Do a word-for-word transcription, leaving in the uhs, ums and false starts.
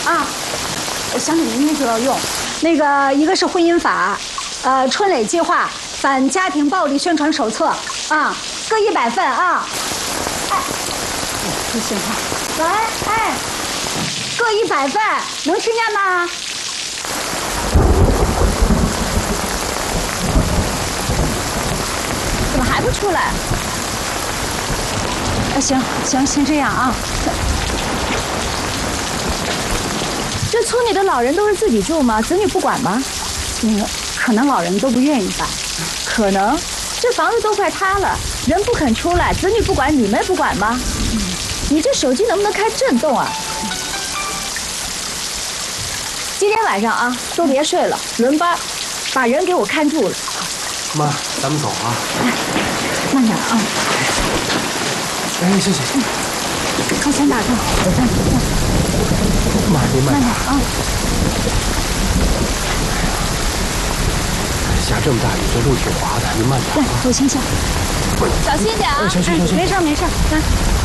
啊，乡里明天就要用。那个一个是婚姻法，呃，春蕾计划反家庭暴力宣传手册啊，各一百份啊。哎，不行啊，喂，哎，各一百份，能听见吗？ 怎么还不出来？ 啊，行行，先这样啊。 这村里的老人都是自己住吗？子女不管吗？ 那个可能老人都不愿意吧。 可能，这房子都快塌了，人不肯出来，子女不管，你们不管吗？嗯、你这手机能不能开震动啊？今天晚上啊，都别睡了，轮班，把人给我看住了。 妈，咱们走啊。 哎，慢点啊。 哎，谢谢。 快先打开，我再再。 妈，您慢点啊。 下这么大雨，这路挺滑的，您慢点啊。 对，我先下。 小心点啊！ 小心小心。 没事没事，来。